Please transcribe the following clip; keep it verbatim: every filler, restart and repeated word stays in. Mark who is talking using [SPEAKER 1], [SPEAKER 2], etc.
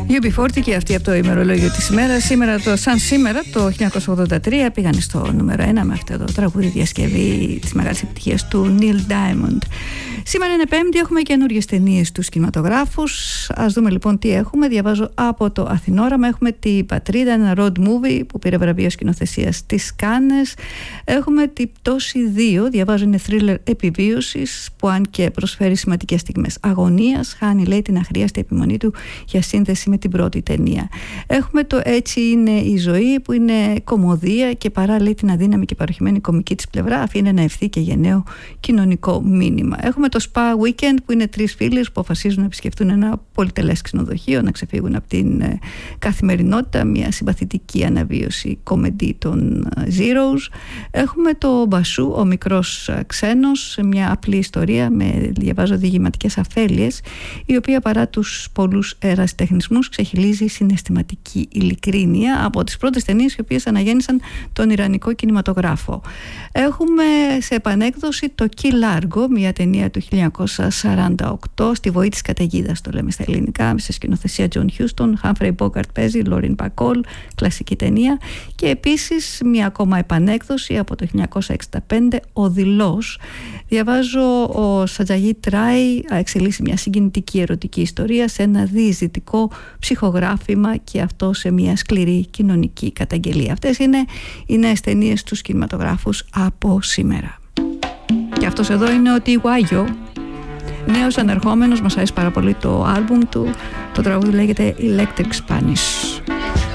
[SPEAKER 1] γιου μπι φορτί και αυτή από το ημερολόγιο της ημέρας. Σήμερα, το, σαν σήμερα, το χίλια εννιακόσια ογδόντα τρία πήγαν στο νούμερο ένα με αυτό το τραγούδι διασκευή της μεγάλης επιτυχίας του Neil Diamond. Σήμερα είναι Πέμπτη, έχουμε καινούριες ταινίες στους κινηματογράφους. Ας δούμε λοιπόν τι έχουμε. Διαβάζω από το Αθηνόραμα. Έχουμε τη Πατρίδα, ένα road movie που πήρε βραβείο σκηνοθεσίας στις Κάνες. Έχουμε τη Πτώση δύο, διαβάζω, είναι thriller επιβίωσης που αν και προσφέρει σημαντικές στιγμές αγωνίας, χάνει λέει την αχρίαστη επιμονή του για σύνδεση με την πρώτη ταινία. Έχουμε το Έτσι είναι η ζωή που είναι κωμωδία και παρά λέει την αδύναμη και παροχημένη κομική της πλευρά αφήνει ένα ευθύ και γενναίο κοινωνικό μήνυμα. Έχουμε το Spa Weekend που είναι τρεις φίλες που αποφασίζουν να επισκεφτούν ένα πολυτελές ξενοδοχείο, να ξεφύγουν από την ε, καθημερινότητα, μια συμπαθητική αναβίωση κομμεντή των ε, Zeros. Έχουμε το Μπασού, ο μικρός ε, ξένος, μια απλή ιστορία με, διαβάζω, διηγηματικές αφέλειες, η οποία παρά τους πολλούς ερασιτεχνισμούς ξεχυλίζει συναισθηματική ειλικρίνεια, από τις πρώτες ταινίες οι οποίες αναγέννησαν τον ιρανικό κινηματογράφο. Έχουμε σε επανέκδοση το Kill Largo, μια ταινία του χίλια εννιακόσια σαράντα οκτώ, στη βοή της καταιγίδας το λέμε στα ελληνικά, σε σκηνοθεσία John Huston, Humphrey Bogart παίζει, Lauren Bacall, κλασική ταινία. Και επίσης μια ακόμα επανέκδοση από το χίλια εννιακόσια εξήντα πέντε, Ο Δειλός. Διαβάζω, ο Σατζαγίτ Ράι εξελίσσει μια συγκινητική ερωτική ιστορία σε ένα διεισδυτικό ψυχογράφημα και αυτό σε μια σκληρή κοινωνική καταγγελία. Αυτές είναι οι νέες ταινίες στους κινηματογράφους από σήμερα. Και αυτός εδώ είναι ο Τιγουάγιο, νέος ανερχόμενος, μας αρέσει πάρα πολύ το άλμπουμ του, το τραγούδι λέγεται Electric Spanish.